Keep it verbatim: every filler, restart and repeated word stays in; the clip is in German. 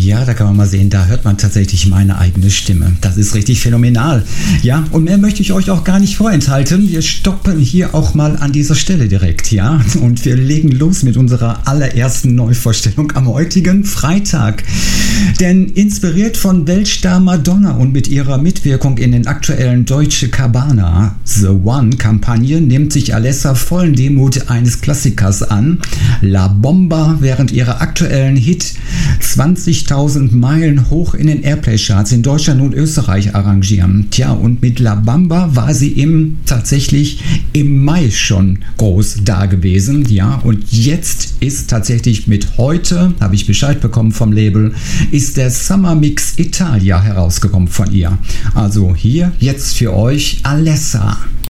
Ja, da kann man mal sehen, da hört man tatsächlich meine eigene Stimme. Das ist richtig phänomenal. Ja, und mehr möchte ich euch auch gar nicht vorenthalten. Wir stoppen hier auch mal an dieser Stelle direkt, ja. Und wir legen los mit unserer allerersten Neuvorstellung am heutigen Freitag. Denn inspiriert von Weltstar Madonna und mit ihrer Mitwirkung in den aktuellen Deutsche Cabana The One-Kampagne nimmt sich Alessa vollen Demut eines Klassikers an. La Bomba, während ihrer aktuellen Hit zwanzigtausend Meilen hoch in den Airplay-Charts in Deutschland und Österreich arrangieren. Tja, und mit La Bamba war sie im, tatsächlich im Mai schon groß da gewesen. Ja, und jetzt ist tatsächlich mit heute, habe ich Bescheid bekommen vom Label, ist der Summer Mix Italia herausgekommen von ihr. Also hier jetzt für euch Alessa.